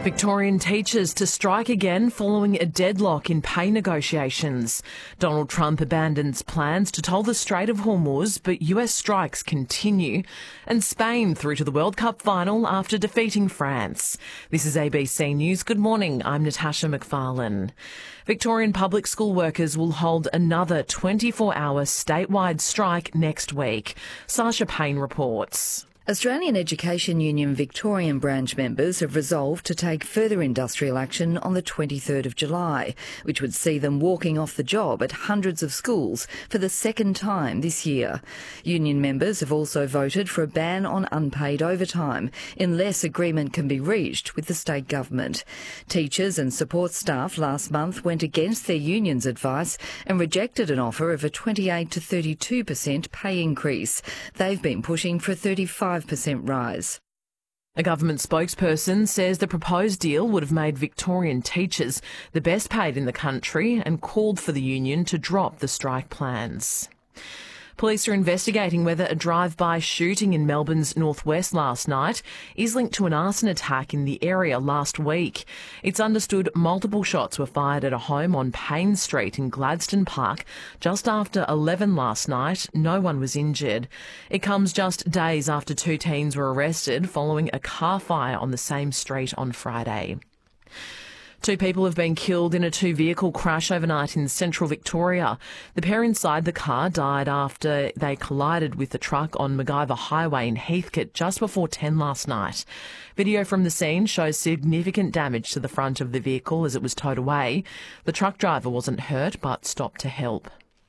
Victorian teachers to strike again following a deadlock in pay negotiations. Donald Trump abandons plans to toll the Strait of Hormuz, but US strikes continue. And Spain through to the World Cup final after defeating France. This is ABC News. Good morning, I'm Natasha McFarlane. Victorian public school workers will hold another 24-hour statewide strike next week. Sasha Payne reports. Australian Education Union Victorian branch members have resolved to take further industrial action on the 23rd of July, which would see them walking off the job at hundreds of schools for the second time this year. Union members have also voted for a ban on unpaid overtime unless agreement can be reached with the state government. Teachers and support staff last month went against their union's advice and rejected an offer of a 28 to 32% pay increase. They've been pushing for a 35% rise. A government spokesperson says the proposed deal would have made Victorian teachers the best paid in the country and called for the union to drop the strike plans. Police are investigating whether a drive-by shooting in Melbourne's northwest last night is linked to an arson attack in the area last week. It's understood multiple shots were fired at a home on Payne Street in Gladstone Park just after 11 last night. No one was injured. It comes just days after two teens were arrested following a car fire on the same street on Friday. Two people have been killed in a two-vehicle crash overnight in central Victoria. The pair inside the car died after they collided with the truck on MacGyver Highway in Heathcote just before 10 last night. Video from the scene shows significant damage to the front of the vehicle as it was towed away. The truck driver wasn't hurt but stopped to help.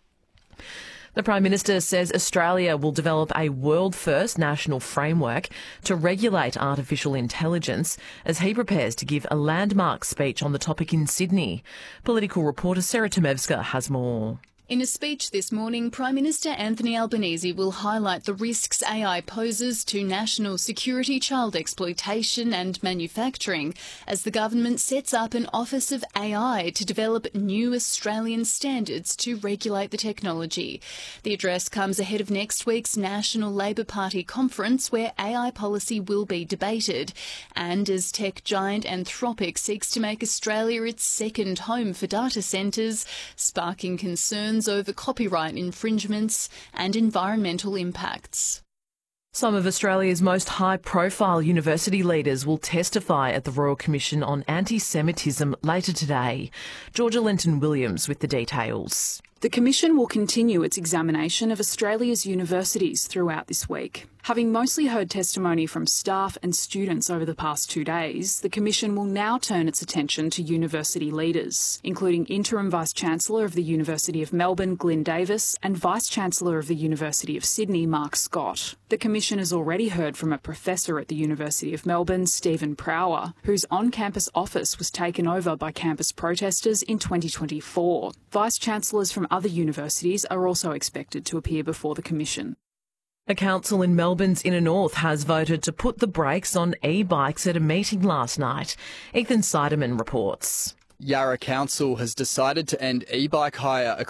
The Prime Minister says Australia will develop a world-first national framework to regulate artificial intelligence as he prepares to give a landmark speech on the topic in Sydney. Political reporter Sarah Tomevska has more. In a speech this morning, Prime Minister Anthony Albanese will highlight the risks AI poses to national security, child exploitation and manufacturing as the government sets up an Office of AI to develop new Australian standards to regulate the technology. The address comes ahead of next week's National Labor Party conference where AI policy will be debated, and as tech giant Anthropic seeks to make Australia its second home for data centres, sparking concerns over copyright infringements and environmental impacts. Some of Australia's most high-profile university leaders will testify at the Royal Commission on Anti-Semitism later today. Georgia Lenton-Williams with the details. The Commission will continue its examination of Australia's universities throughout this week. Having mostly heard testimony from staff and students over the past 2 days, the Commission will now turn its attention to university leaders, including Interim Vice-Chancellor of the University of Melbourne, Glyn Davis, and Vice-Chancellor of the University of Sydney, Mark Scott. The Commission has already heard from a professor at the University of Melbourne, Stephen Prower, whose on-campus office was taken over by campus protesters in 2024. Vice-Chancellors from other universities are also expected to appear before the Commission. A council in Melbourne's inner north has voted to put the brakes on e-bikes at a meeting last night. Ethan Seidemann reports. Yarra Council has decided to end e-bike hire across